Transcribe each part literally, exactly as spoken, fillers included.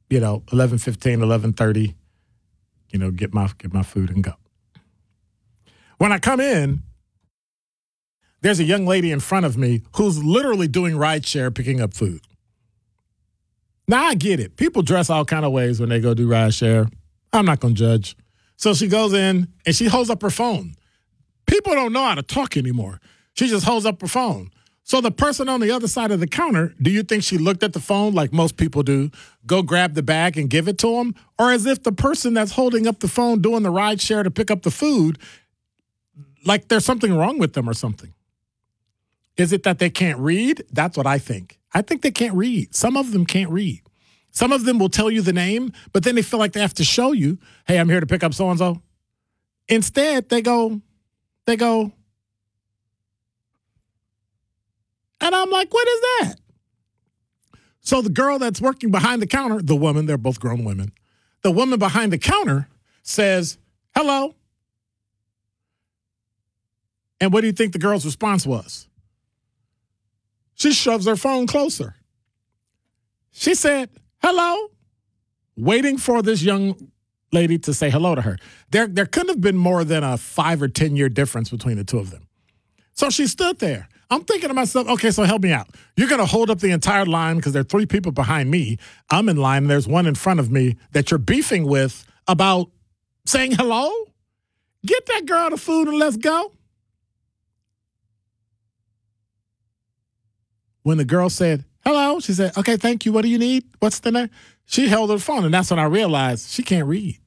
you know, eleven fifteen, eleven thirty, you know, get my get my food and go. When I come in, there's a young lady in front of me who's literally doing rideshare, picking up food. Now, I get it. People dress all kind of ways when they go do rideshare. I'm not going to judge. So she goes in and she holds up her phone. People don't know how to talk anymore. She just holds up her phone. So the person on the other side of the counter, do you think she looked at the phone like most people do, go grab the bag and give it to them? Or as if the person that's holding up the phone doing the ride share to pick up the food, like there's something wrong with them or something? Is it that they can't read? That's what I think. I think they can't read. Some of them can't read. Some of them will tell you the name, but then they feel like they have to show you, hey, I'm here to pick up so-and-so. Instead, they go, they go, and I'm like, what is that? So the girl that's working behind the counter, the woman, they're both grown women, the woman behind the counter says, hello. And what do you think the girl's response was? She shoves her phone closer. She said, hello, waiting for this young lady to say hello to her. There, there couldn't have been more than a five or ten year difference between the two of them. So she stood there. I'm thinking to myself, okay, so help me out. You're going to hold up the entire line because there are three people behind me. I'm in line, and there's one in front of me that you're beefing with about saying hello? Get that girl the food and let's go. When the girl said, hello, she said, okay, thank you. What do you need? What's the name? She held her phone, and that's when I realized she can't read.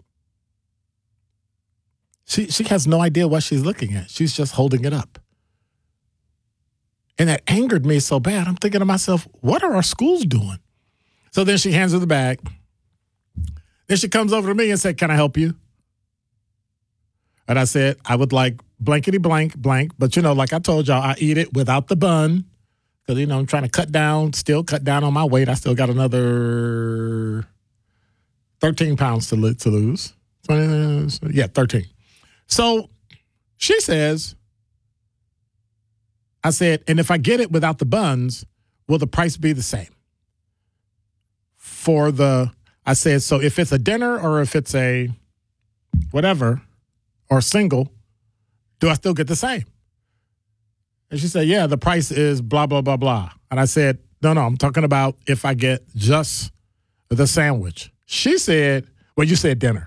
She she has no idea what she's looking at. She's just holding it up. And that angered me so bad. I'm thinking to myself, what are our schools doing? So then she hands her the bag. Then she comes over to me and said, can I help you? And I said, I would like blankety blank blank. But, you know, like I told y'all, I eat it without the bun. Because, you know, I'm trying to cut down, still cut down on my weight. I still got another thirteen pounds to, li- to lose. Yeah, thirteen. So she says, I said, and if I get it without the buns, will the price be the same? For the, I said, so if it's a dinner or if it's a whatever or single, do I still get the same? And she said, yeah, the price is blah, blah, blah, blah. And I said, no, no, I'm talking about if I get just the sandwich. She said, well, you said dinner.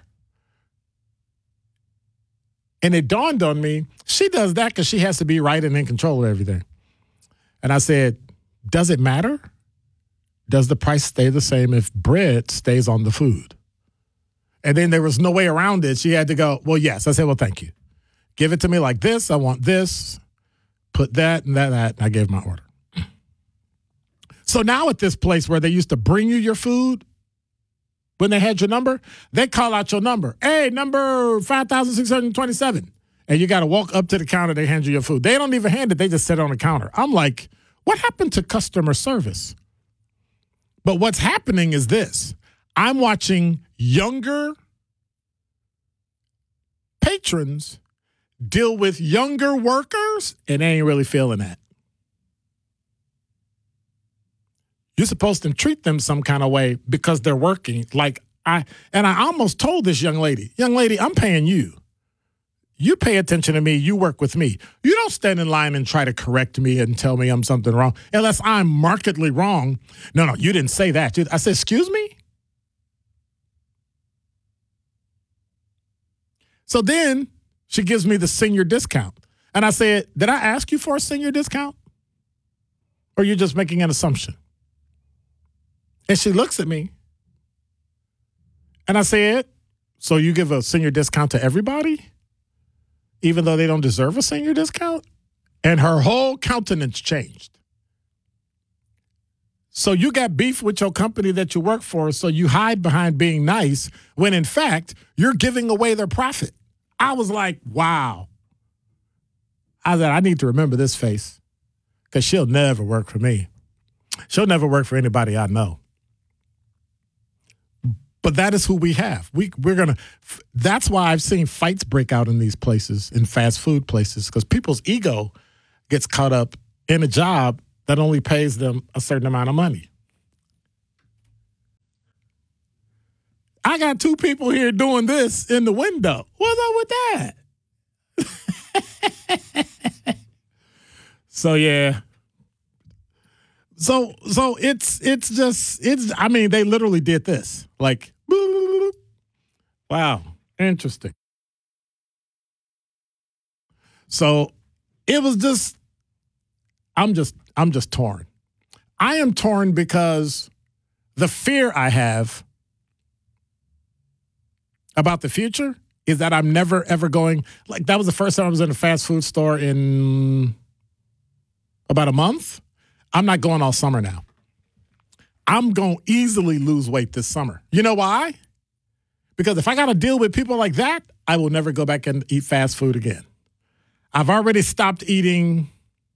And it dawned on me, she does that because she has to be right and in control of everything. And I said, does it matter? Does the price stay the same if bread stays on the food? And then there was no way around it. She had to go, well, yes. I said, well, thank you. Give it to me like this. I want this. Put that and that, that, and I gave my order. So now at this place where they used to bring you your food, when they had your number, they call out your number. Hey, number five thousand six hundred twenty-seven. And you got to walk up to the counter, they hand you your food. They don't even hand it, they just sit on the counter. I'm like, what happened to customer service? But what's happening is this. I'm watching younger patrons deal with younger workers, and they ain't really feeling that. You're supposed to treat them some kind of way because they're working. Like I, and I almost told this young lady, young lady, I'm paying you. You pay attention to me. You work with me. You don't stand in line and try to correct me and tell me I'm something wrong unless I'm markedly wrong. No, no, you didn't say that. I said, excuse me? So then she gives me the senior discount. And I said, did I ask you for a senior discount? Or you're just making an assumption? And she looks at me. And I said, so you give a senior discount to everybody? Even though they don't deserve a senior discount? And her whole countenance changed. So you got beef with your company that you work for, so you hide behind being nice, when in fact, you're giving away their profit. I was like, wow. I said, I need to remember this face because she'll never work for me. She'll never work for anybody I know. But that is who we have. We, we're going to, that's why I've seen fights break out in these places, in fast food places, because people's ego gets caught up in a job that only pays them a certain amount of money. I got two people here doing this in the window. What's up with that? So, yeah. So, so it's, it's just, it's, I mean, they literally did this. Like, wow, interesting. So it was just, I'm just, I'm just torn. I am torn because the fear I have about the future is that I'm never, ever going, like that was the first time I was in a fast food store in about a month. I'm not going all summer now. I'm going to easily lose weight this summer. You know why? Because if I got to deal with people like that, I will never go back and eat fast food again. I've already stopped eating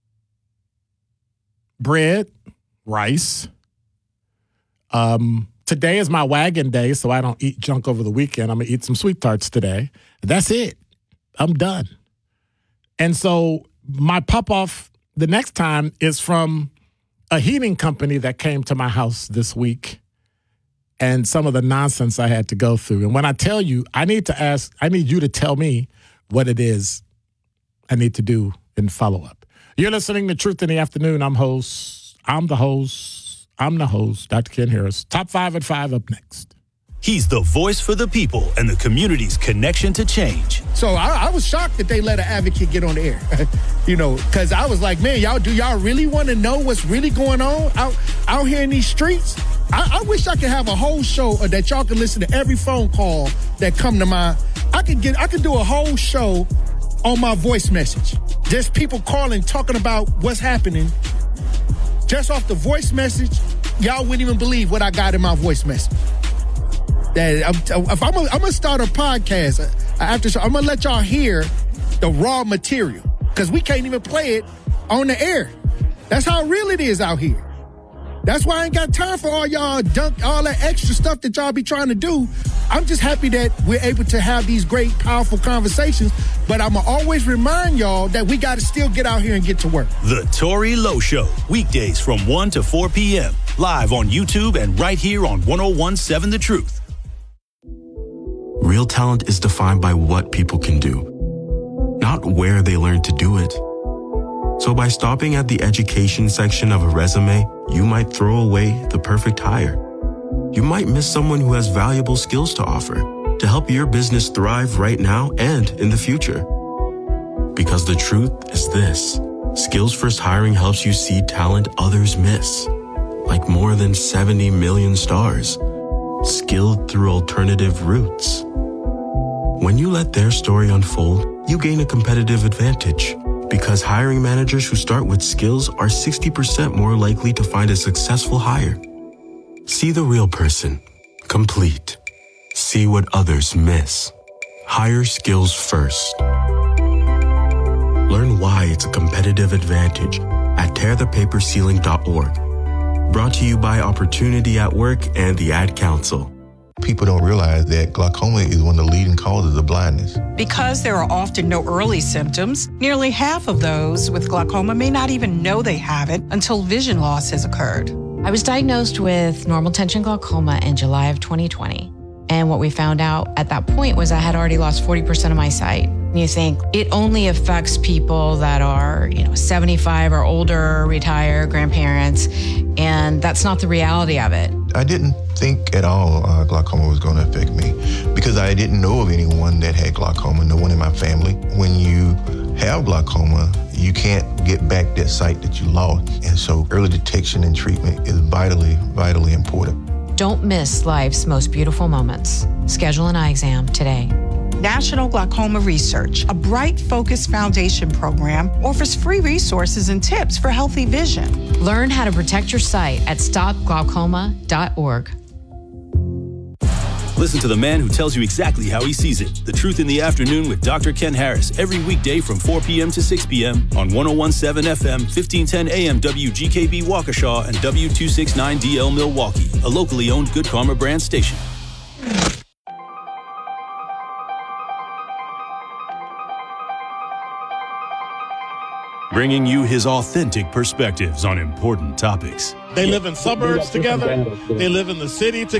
bread, rice. Um, today is my wagon day, so I don't eat junk over the weekend. I'm going to eat some sweet tarts today. That's it. I'm done. And so my pop-off the next time is from a heating company that came to my house this week and some of the nonsense I had to go through. And when I tell you, I need to ask, I need you to tell me what it is I need to do in follow-up. You're listening to Truth in the Afternoon. I'm host. I'm the host. I'm the host, Doctor Ken Harris. Top five at five up next. He's the voice for the people and the community's connection to change. So I, I was shocked that they let an advocate get on the air, you know, because I was like, man, y'all, do y'all really want to know what's really going on out, out here in these streets? I, I wish I could have a whole show that y'all could listen to every phone call that come to my, I could get, I could do a whole show on my voice message. Just people calling, talking about what's happening. Just off the voice message, y'all wouldn't even believe what I got in my voice message. That I'm, if I'm going to start a podcast after, I'm going to let y'all hear the raw material because we can't even play it on the air. That's how real it is out here. That's why I ain't got time for all y'all dunk, all that extra stuff that y'all be trying to do. I'm just happy that we're able to have these great, powerful conversations. But I'm going to always remind y'all that we got to still get out here and get to work. The Tory Lowe Show, weekdays from one to four p.m. Live on YouTube and right here on one oh one point seven The Truth. Real talent is defined by what people can do, not where they learn to do it. So by stopping at the education section of a resume, you might throw away the perfect hire. You might miss someone who has valuable skills to offer to help your business thrive right now and in the future. Because the truth is this, Skills First Hiring helps you see talent others miss, like more than seventy million stars, skilled through alternative routes. When you let their story unfold, you gain a competitive advantage because hiring managers who start with skills are sixty percent more likely to find a successful hire. See the real person, complete. See what others miss. Hire skills first. Learn why it's a competitive advantage at tear the paper ceiling dot org. Brought to you by Opportunity at Work and the Ad Council. People don't realize that glaucoma is one of the leading causes of blindness. Because there are often no early symptoms, nearly half of those with glaucoma may not even know they have it until vision loss has occurred. I was diagnosed with normal tension glaucoma in July of twenty twenty. And what we found out at that point was I had already lost forty percent of my sight. You think it only affects people that are, you know, seventy-five or older, retired, grandparents, and that's not the reality of it. I didn't think at all uh, glaucoma was going to affect me because I didn't know of anyone that had glaucoma, no one in my family. When you have glaucoma, you can't get back that sight that you lost. And so early detection and treatment is vitally, vitally important. Don't miss life's most beautiful moments. Schedule an eye exam today. National Glaucoma Research, a Bright Focus Foundation program, offers free resources and tips for healthy vision. Learn how to protect your sight at stop glaucoma dot org. Listen to the man who tells you exactly how he sees it. The Truth in the Afternoon with Doctor Ken Harris every weekday from four p.m. to six p.m. on one oh one point seven F M, fifteen ten A M W G K B Waukesha and W two sixty-nine D L Milwaukee, a locally owned Good Karma brand station. Bringing you his authentic perspectives on important topics. They live in suburbs together. They live in the city together.